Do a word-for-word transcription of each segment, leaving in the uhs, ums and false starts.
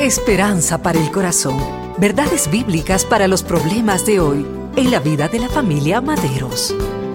Esperanza para el corazón. Verdades bíblicas para los problemas de hoy en la vida de la familia Maderos.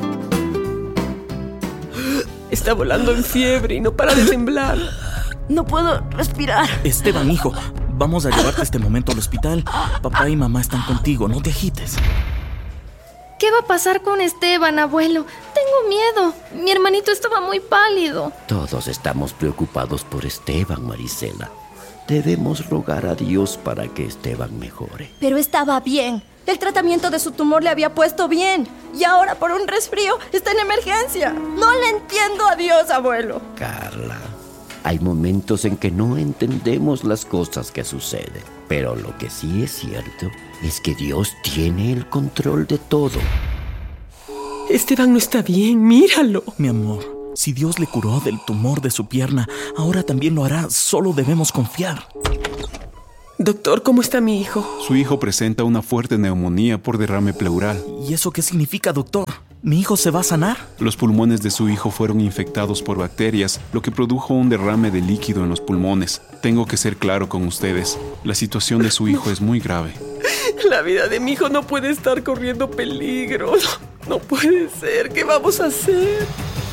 Está volando en fiebre y no para de temblar. No puedo respirar. Esteban, hijo, vamos a llevarte este momento al hospital. Papá y mamá están contigo, no te agites. ¿Qué va a pasar con Esteban, abuelo? Tengo miedo. Mi hermanito estaba muy pálido. Todos estamos preocupados por Esteban, Marisela. Debemos rogar a Dios para que Esteban mejore. Pero estaba bien. El tratamiento de su tumor le había puesto bien. Y ahora por un resfrío está en emergencia. No le entiendo a Dios, abuelo. Carla, hay momentos en que no entendemos las cosas que suceden. Pero lo que sí es cierto es que Dios tiene el control de todo. Esteban no está bien, míralo. Mi amor, si Dios le curó del tumor de su pierna, ahora también lo hará. Solo debemos confiar. Doctor, ¿cómo está mi hijo? Su hijo presenta una fuerte neumonía por derrame pleural. ¿Y eso qué significa, doctor? ¿Mi hijo se va a sanar? Los pulmones de su hijo fueron infectados por bacterias, lo que produjo un derrame de líquido en los pulmones. Tengo que ser claro con ustedes. La situación de su hijo es muy grave. La vida de mi hijo no puede estar corriendo peligro. No, no puede ser. ¿Qué vamos a hacer?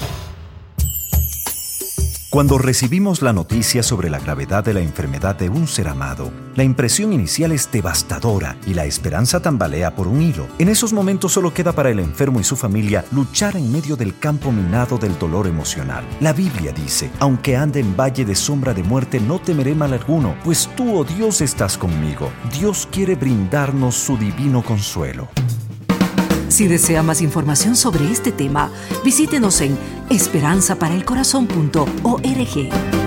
Cuando recibimos la noticia sobre la gravedad de la enfermedad de un ser amado, la impresión inicial es devastadora y la esperanza tambalea por un hilo. En esos momentos solo queda para el enfermo y su familia luchar en medio del campo minado del dolor emocional. La Biblia dice: aunque ande en valle de sombra de muerte, no temeré mal alguno, pues tú, oh Dios, estás conmigo. Dios quiere brindarnos su divino consuelo. Si desea más información sobre este tema, visítenos en esperanza para el corazón punto org.